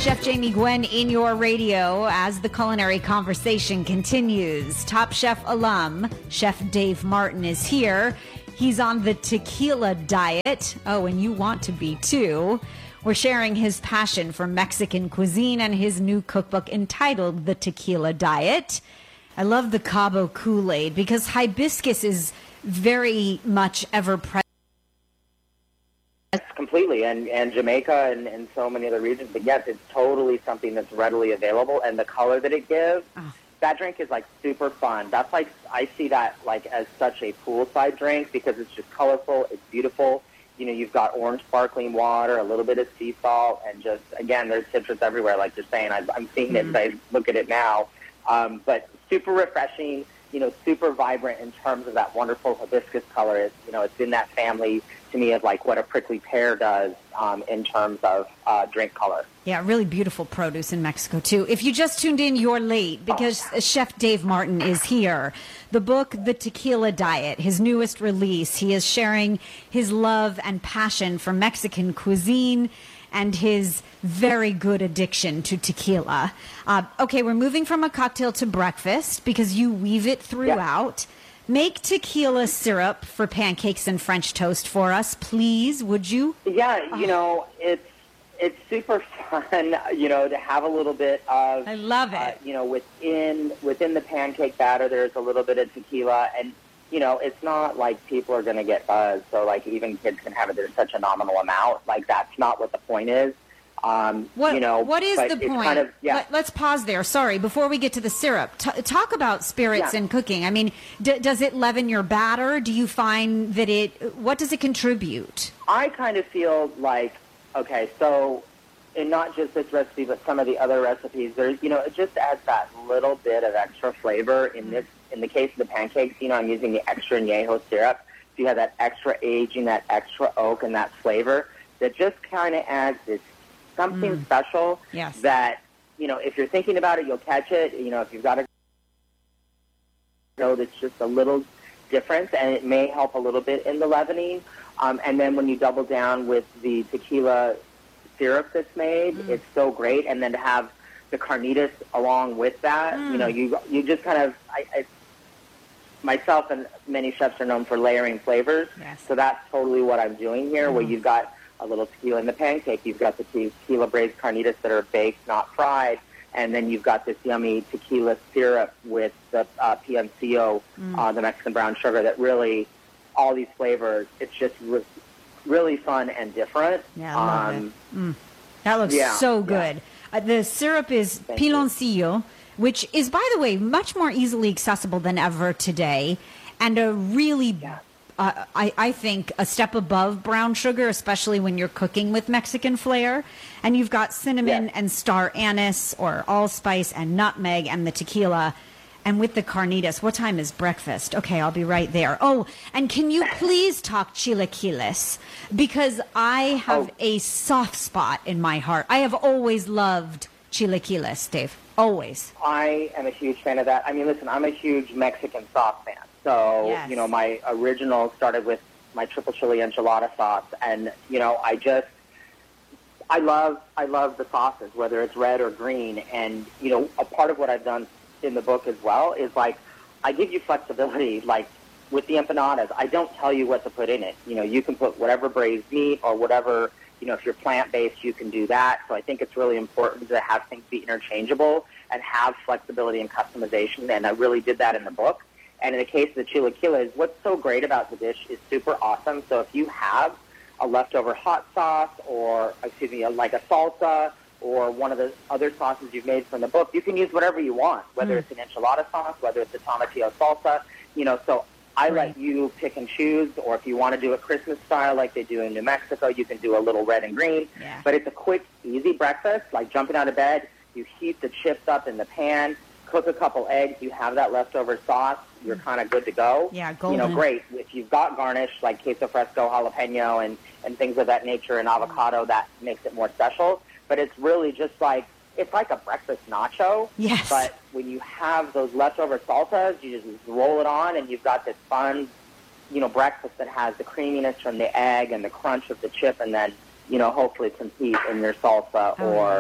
Chef Jamie Gwen in your radio as the culinary conversation continues. Top Chef alum, Chef Dave Martin is here. He's on the tequila diet. Oh, and you want to be too. We're sharing his passion for Mexican cuisine and his new cookbook entitled The Tequila Diet. I love the Cabo Kool-Aid because hibiscus is very much ever present. Completely, and Jamaica and so many other regions. But yes, it's totally something that's readily available, and the color that it gives, that drink is like super fun. That's like, I see that like as such a poolside drink because it's just colorful, it's beautiful. You know, you've got orange sparkling water, a little bit of sea salt, and just, again, there's citrus everywhere, like you're saying. I'm seeing it as I look at it now. But super refreshing, you know, super vibrant in terms of that wonderful hibiscus color. It's, you know, it's in that family to me of like what a prickly pear does in terms of drink color. Yeah, really beautiful produce in Mexico, too. If you just tuned in, you're late because Chef Dave Martin is here. The book, The Tequila Diet, his newest release. He is sharing his love and passion for Mexican cuisine and his very good addiction to tequila. Okay, we're moving from a cocktail to breakfast because you weave it throughout. Yeah. Make tequila syrup for pancakes and French toast for us, please, would you? Yeah, you know, it's super fun, you know, to have a little bit of... I love it. You know, within the pancake batter, there's a little bit of tequila, and, you know, it's not like people are going to get buzzed, so, like, even kids can have it. There's such a nominal amount. Like, that's not what the point is. What is the point? Kind of, Let's pause there. Sorry, before we get to the syrup, talk about spirits in cooking. I mean, does it leaven your batter? Do you find that what does it contribute? I kind of feel like, okay, so, and not just this recipe, but some of the other recipes, there's, you know, it just adds that little bit of extra flavor. In the case of the pancakes, you know, I'm using the extra añejo syrup. So you have that extra aging, that extra oak, and that flavor that just kind of adds this something special that, you know, if you're thinking about it, you'll catch it. You know, if you've got to know that's just a little difference, and it may help a little bit in the leavening. And then when you double down with the tequila syrup that's made, it's so great. And then to have the carnitas along with that, you know, you just kind of, myself and many chefs are known for layering flavors. Yes. So that's totally what I'm doing here, where you've got a little tequila in the pancake. You've got the tequila braised carnitas that are baked, not fried. And then you've got this yummy tequila syrup with the piloncillo, the Mexican brown sugar, that really, all these flavors, it's just really fun and different. Yeah, I love it. That looks so good. Yeah. The syrup is piloncillo, which is, by the way, much more easily accessible than ever today, and a really... I think a step above brown sugar, especially when you're cooking with Mexican flair. And you've got cinnamon and star anise or allspice and nutmeg and the tequila. And with the carnitas, what time is breakfast? Okay, I'll be right there. Oh, and can you please talk chilaquiles? Because I have a soft spot in my heart. I have always loved chilaquiles, Dave. Always. I am a huge fan of that. I mean, listen, I'm a huge Mexican sauce fan. So, you know, my original started with my triple chili enchilada sauce. And, you know, I love the sauces, whether it's red or green. And, you know, a part of what I've done in the book as well is, like, I give you flexibility. Like, with the empanadas, I don't tell you what to put in it. You know, you can put whatever braised meat or whatever, you know, if you're plant-based, you can do that. So I think it's really important to have things be interchangeable and have flexibility and customization. And I really did that in the book. And in the case of the chilaquiles, what's so great about the dish is super awesome. So if you have a leftover hot sauce or, like a salsa or one of the other sauces you've made from the book, you can use whatever you want, whether it's an enchilada sauce, whether it's a tomatillo salsa, you know. So I let you pick and choose, or if you want to do it Christmas style like they do in New Mexico, you can do a little red and green. Yeah. But it's a quick, easy breakfast, like jumping out of bed. You heat the chips up in the pan, cook a couple eggs, you have that leftover sauce, you're kind of good to go. Yeah, golden. You know, great. If you've got garnish, like queso fresco, jalapeno, and things of that nature, and avocado, that makes it more special. But it's really just like, it's like a breakfast nacho. Yes. But when you have those leftover salsas, you just roll it on, and you've got this fun, you know, breakfast that has the creaminess from the egg and the crunch of the chip, and then, you know, hopefully some heat in your salsa or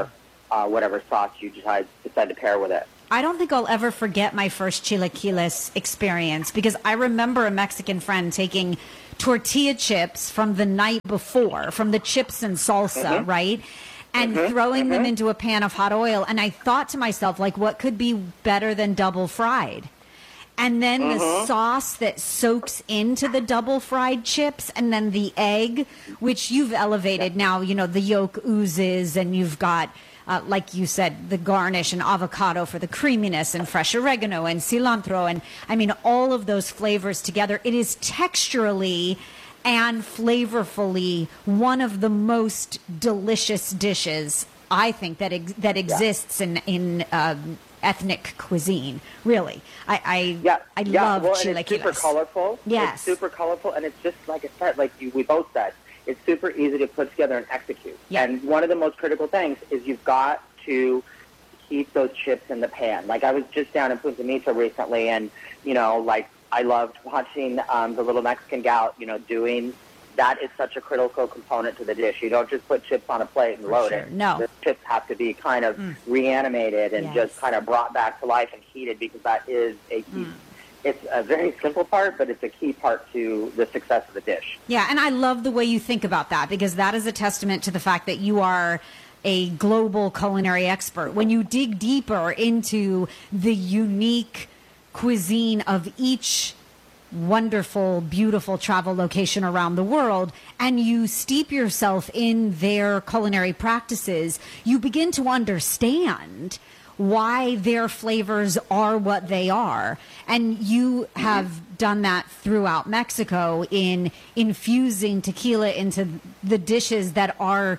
whatever sauce you decide to pair with it. I don't think I'll ever forget my first chilaquiles experience, because I remember a Mexican friend taking tortilla chips from the night before, from the chips and salsa, right? And throwing them into a pan of hot oil. And I thought to myself, like, what could be better than double fried? And then the sauce that soaks into the double fried chips, and then the egg, which you've elevated now, you know, the yolk oozes, and you've got, like you said, the garnish and avocado for the creaminess, and fresh oregano and cilantro. And I mean, all of those flavors together. It is texturally and flavorfully one of the most delicious dishes, I think, that exists in ethnic cuisine. Really, I love chilaquiles. It's super colorful. Yes, it's super colorful, and it's just like I said, like we both said, it's super easy to put together and execute. Yep. And one of the most critical things is you've got to keep those chips in the pan. Like I was just down in Punta Mita recently, and you know, like I loved watching the little Mexican gal, you know, doing. That is such a critical component to the dish. You don't just put chips on a plate and load it. No. The chips have to be kind of reanimated and just kind of brought back to life and heated, because that is a key. It's a very simple part, but it's a key part to the success of the dish. Yeah, and I love the way you think about that, because that is a testament to the fact that you are a global culinary expert. When you dig deeper into the unique cuisine of each wonderful, beautiful travel location around the world, and you steep yourself in their culinary practices, you begin to understand why their flavors are what they are. And you have done that throughout Mexico in infusing tequila into the dishes that are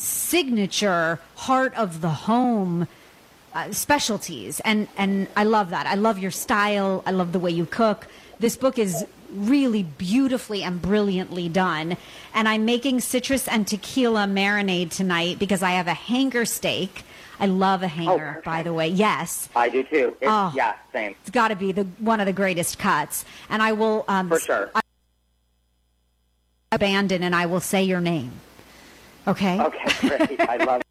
signature, heart of the home specialties. And I love that. I love your style. I love the way you cook. This book is really beautifully and brilliantly done. And I'm making citrus and tequila marinade tonight because I have a hanger steak. I love a hanger, by the way. Yes. I do too. Yeah, same. It's got to be one of the greatest cuts. And I will... For sure. Abandon, and I will say your name. Okay? Okay, great. I love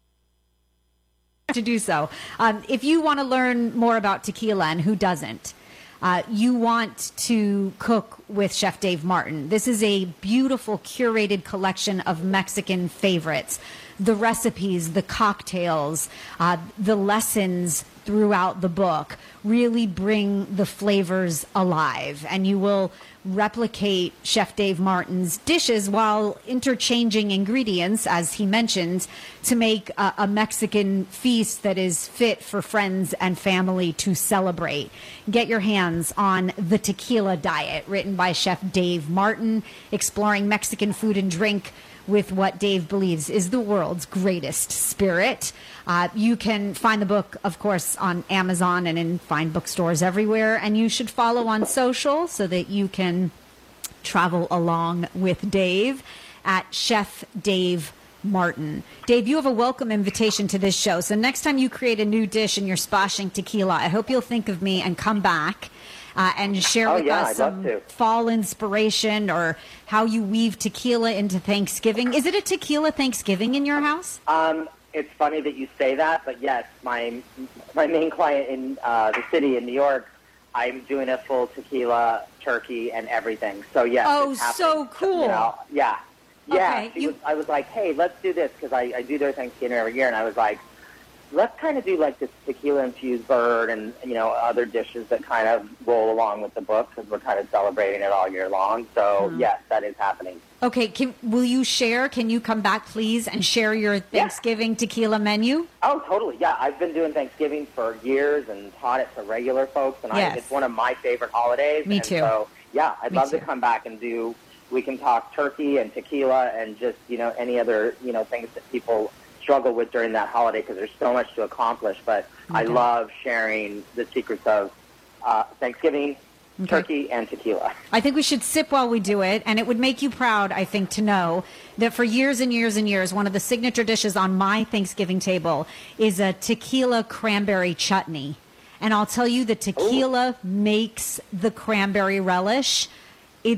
to do so. If you want to learn more about tequila, and who doesn't, you want to cook with Chef Dave Martin. This is a beautiful curated collection of Mexican favorites. The recipes, the cocktails, the lessons throughout the book really bring the flavors alive. And you will replicate Chef Dave Martin's dishes while interchanging ingredients, as he mentioned, to make a Mexican feast that is fit for friends and family to celebrate. Get your hands on The Tequila Diet, written by Chef Dave Martin, exploring Mexican food and drink with what Dave believes is the world's greatest spirit. You can find the book, of course, on Amazon and in fine bookstores everywhere. And you should follow on social so that you can travel along with Dave at Chef Dave Martin. Dave, you have a welcome invitation to this show. So next time you create a new dish and you're splashing tequila, I hope you'll think of me and come back and share with us some fall inspiration, or how you weave tequila into Thanksgiving. Is it a tequila Thanksgiving in your house? It's funny that you say that, but yes, my main client in the city in New York, I'm doing a full tequila turkey and everything. So yes. Oh, so cool. You know, yeah. Okay, I was like, hey, let's do this, because I do their Thanksgiving every year, and I was like, let's kind of do like this tequila-infused bird and, you know, other dishes that kind of roll along with the book, because we're kind of celebrating it all year long. So, yes, that is happening. Okay. Will you share? Can you come back, please, and share your Thanksgiving tequila menu? Oh, totally. Yeah, I've been doing Thanksgiving for years and taught it to regular folks, and it's one of my favorite holidays. Me too. So, yeah, I'd love to come back and we can talk turkey and tequila and just, you know, any other, you know, things that people struggle with during that holiday, because there's so much to accomplish. But I love sharing the secrets of Thanksgiving, turkey, and tequila. I think we should sip while we do it, and it would make you proud, I think, to know that for years and years and years, one of the signature dishes on my Thanksgiving table is a tequila cranberry chutney. And I'll tell you, the tequila makes the cranberry relish. It's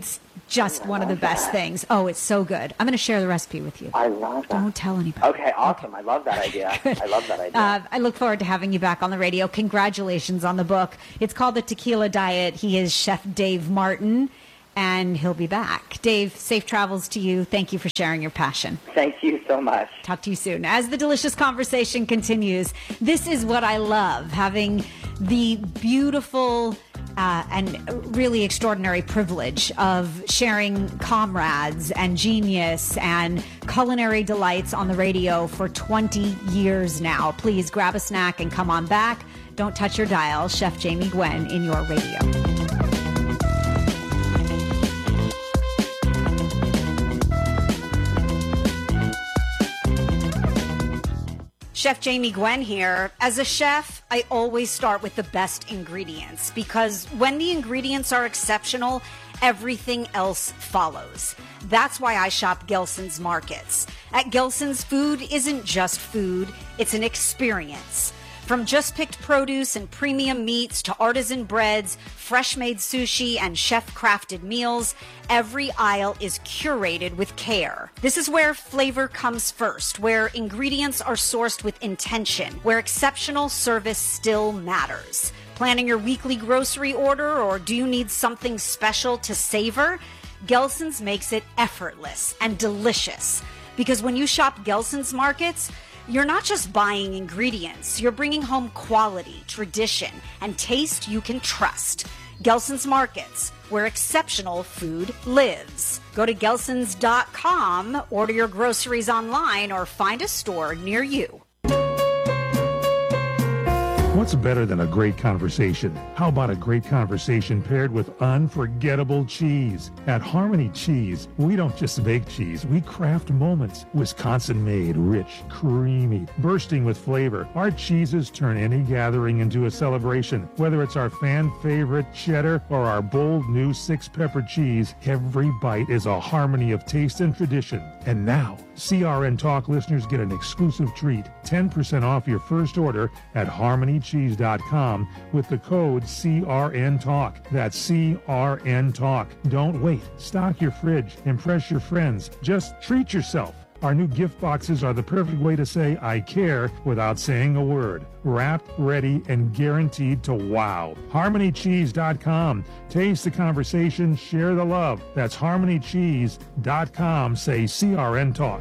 just one of the best things. Oh, it's so good. I'm going to share the recipe with you. I love that. Don't tell anybody. Okay, awesome. Okay. I love that idea. I love that idea. I look forward to having you back on the radio. Congratulations on the book. It's called The Tequila Diet. He is Chef Dave Martin, and he'll be back. Dave, safe travels to you. Thank you for sharing your passion. Thank you so much. Talk to you soon. As the delicious conversation continues, this is what I love, having the beautiful and really extraordinary privilege of sharing comrades and genius and culinary delights on the radio for 20 years now. Please grab a snack and come on back. Don't touch your dial. Chef Jamie Gwen in your radio. Chef Jamie Gwen here. As a chef, I always start with the best ingredients because when the ingredients are exceptional, everything else follows. That's why I shop Gelson's Markets. At Gelson's, food isn't just food, it's an experience. From just picked produce and premium meats to artisan breads, fresh made sushi, and chef crafted meals, every aisle is curated with care. This is where flavor comes first, where ingredients are sourced with intention, where exceptional service still matters. Planning your weekly grocery order, or do you need something special to savor? Gelson's makes it effortless and delicious. Because when you shop Gelson's Markets, you're not just buying ingredients, you're bringing home quality, tradition, and taste you can trust. Gelson's Markets, where exceptional food lives. Go to gelsons.com, order your groceries online, or find a store near you. What's better than a great conversation? How about a great conversation paired with unforgettable cheese? At Harmony Cheese, we don't just make cheese, we craft moments. Wisconsin-made, rich, creamy, bursting with flavor. Our cheeses turn any gathering into a celebration. Whether it's our fan-favorite cheddar or our bold new 6-pepper cheese, every bite is a harmony of taste and tradition. And now, CRN Talk listeners get an exclusive treat, 10% off your first order at harmonycheese.com with the code CRN Talk. That's CRN Talk. Don't wait. Stock your fridge. Impress your friends. Just treat yourself. Our new gift boxes are the perfect way to say I care without saying a word. Wrapped, ready, and guaranteed to wow. HarmonyCheese.com. Taste the conversation, share the love. That's HarmonyCheese.com. Say CRN Talk.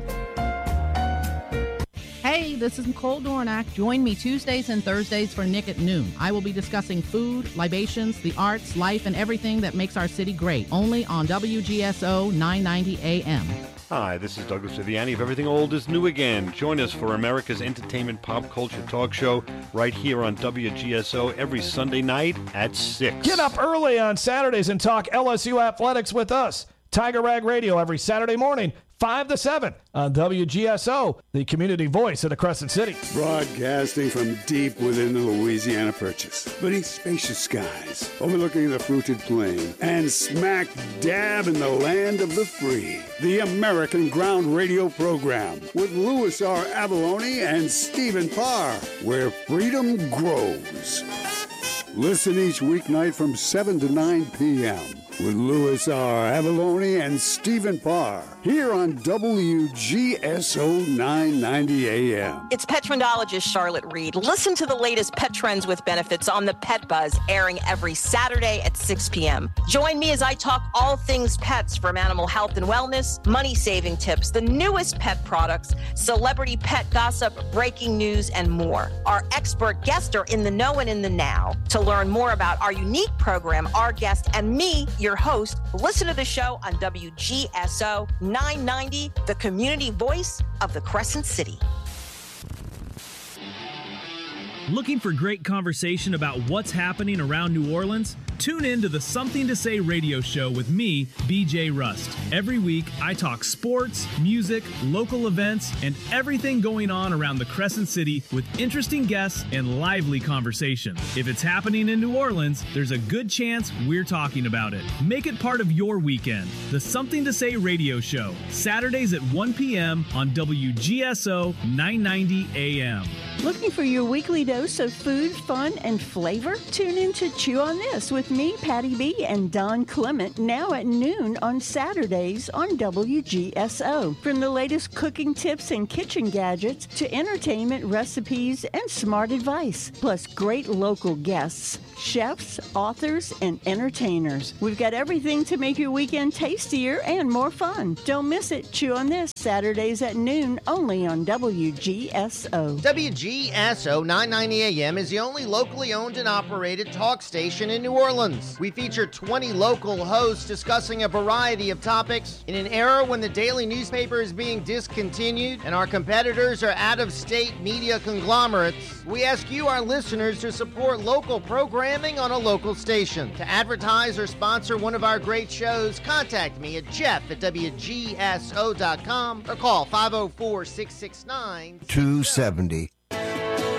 Hey, this is Nicole Dornack. Join me Tuesdays and Thursdays for Nick at Noon. I will be discussing food, libations, the arts, life, and everything that makes our city great. Only on WGSO 990 AM. Hi, this is Douglas Viviani of Everything Old is New Again. Join us for America's entertainment pop culture talk show right here on WGSO every Sunday night at 6. Get up early on Saturdays and talk LSU athletics with us. Tiger Rag Radio every Saturday morning, 5 to 7 on WGSO, the community voice of the Crescent City. Broadcasting from deep within the Louisiana Purchase, beneath spacious skies, overlooking the fruited plain, and smack dab in the land of the free. The American Ground Radio program with Louis R. Avalone and Stephen Parr, where freedom grows. Listen each weeknight from 7 to 9 p.m. with Louis R. Avalone and Stephen Parr, here on WGSO 990 AM. It's petrendologist Charlotte Reed. Listen to the latest pet trends with benefits on the Pet Buzz, airing every Saturday at 6 p.m. Join me as I talk all things pets, from animal health and wellness, money-saving tips, the newest pet products, celebrity pet gossip, breaking news, and more. Our expert guests are in the know and in the now. To learn more about our unique program, our guest, and me, your host, listen to the show on WGSO 990, the community voice of the Crescent City. Looking for great conversation about what's happening around New Orleans? Tune in to the Something to Say radio show with me, BJ Rust. Every week, I talk sports, music, local events, and everything going on around the Crescent City with interesting guests and lively conversation. If it's happening in New Orleans, there's a good chance we're talking about it. Make it part of your weekend. The Something to Say radio show, Saturdays at 1 p.m. on WGSO 990 AM. Looking for your weekly dose of food, fun, and flavor? Tune in to Chew on This with me, Patty B, and Don Clement, now at noon on Saturdays on WGSO. From the latest cooking tips and kitchen gadgets to entertainment, recipes, and smart advice, plus great local guests, chefs, authors, and entertainers. We've got everything to make your weekend tastier and more fun. Don't miss it. Chew on This, Saturdays at noon, only on WGSO. WGSO 990 AM is the only locally owned and operated talk station in New Orleans. We feature 20 local hosts discussing a variety of topics. In an era when the daily newspaper is being discontinued and our competitors are out-of-state media conglomerates, we ask you, our listeners, to support local programming on a local station. To advertise or sponsor one of our great shows, contact me at jeff@wgso.com or call 504-669-270.